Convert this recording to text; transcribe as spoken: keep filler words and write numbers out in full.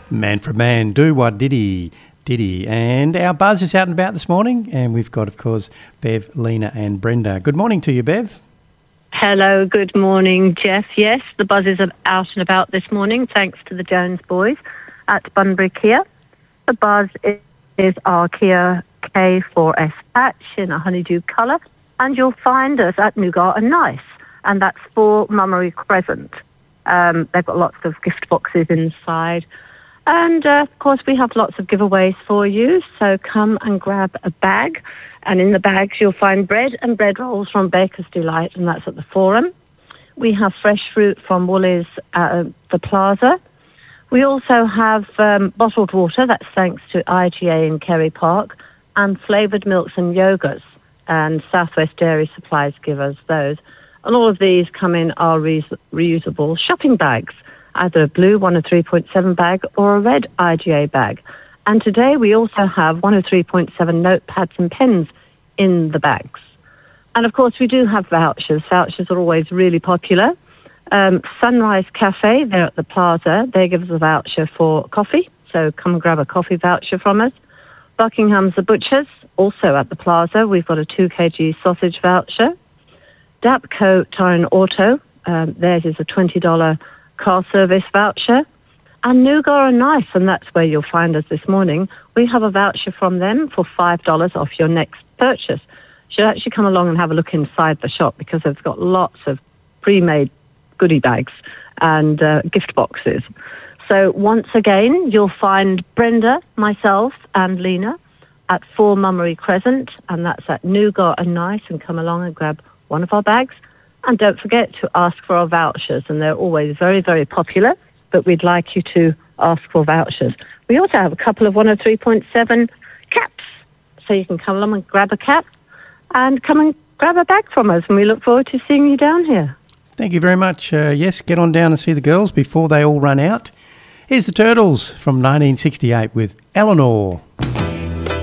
Man for Man, do what did he, did he? And our buzz is out and about this morning, and we've got, of course, Bev, Lena and Brenda. Good morning to you, Bev. Hello, good morning, Jeff. Yes, the buzz is out and about this morning, thanks to the Jones boys at Bunbury Kia. The buzz is, is our Kia K four S patch in a honeydew colour, and you'll find us at Nougat and Nice, and that's for Mummery Crescent. Um, they've got lots of gift boxes inside. And, uh, of course, we have lots of giveaways for you, so come and grab a bag. And in the bags you'll find bread and bread rolls from Baker's Delight, and that's at the Forum. We have fresh fruit from Woolies at the Plaza. We also have um, bottled water, that's thanks to I G A in Kerry Park, and flavoured milks and yogurts, and Southwest Dairy Supplies give us those. And all of these come in our re- reusable shopping bags, either a blue one oh three point seven bag or a red I G A bag. And today we also have one oh three point seven notepads and pens in the bags. And of course we do have vouchers. Vouchers are always really popular. Um, Sunrise Cafe, they're at the Plaza. They give us a voucher for coffee, so come and grab a coffee voucher from us. Buckingham's The Butchers, also at the Plaza. We've got a two kilogram sausage voucher. Dapco Tire and Auto, um, theirs is a twenty dollars car service voucher. And Nougat and Nice, and that's where you'll find us this morning. We have a voucher from them for five dollars off your next purchase. You should actually come along and have a look inside the shop because they've got lots of pre-made goodie bags and uh, gift boxes. So once again, you'll find Brenda, myself and Lena at four Mummery Crescent, and that's at Nougat and Nice, and come along and grab one of our bags. And don't forget to ask for our vouchers, and they're always very, very popular, but we'd like you to ask for vouchers. We also have a couple of one oh three point seven caps, so you can come along and grab a cap and come and grab a bag from us, and we look forward to seeing you down here. Thank you very much. Uh, yes, get on down and see the girls before they all run out. Here's the Turtles from nineteen sixty-eight with Eleanor.